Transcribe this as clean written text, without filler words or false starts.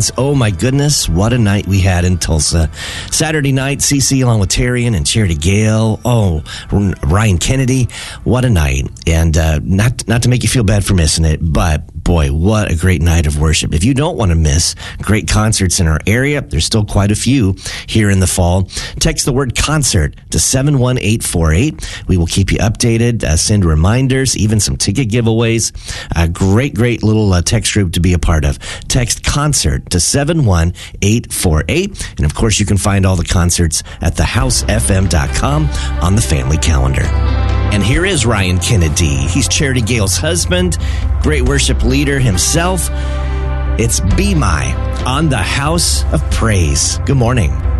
Oh my goodness, what a night we had in Tulsa. Saturday night, CC along with Terrian and Charity Gale. Oh, Ryan Kennedy. What a night. And not to make you feel bad for missing it, but boy, what a great night of worship. If you don't want to miss great concerts in our area, there's still quite a few here in the fall. Text the word concert to 71848. We will keep you updated, send reminders, even some ticket giveaways. A great little text group to be a part of. Text concert to 71848. And of course, you can find all the concerts at thehousefm.com on the family calendar. And here is Ryan Kennedy. He's Charity Gale's husband, great worship leader himself. It's Be My on the House of Praise. Good morning.